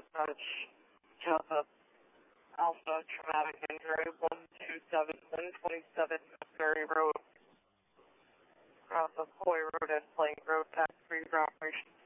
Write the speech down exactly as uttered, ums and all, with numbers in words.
Dutch, Joseph, Alpha, traumatic injury, one two seven, one twenty-seven, Ferry Road. Cross of Hoy Road and Plank Road, tax free for operation.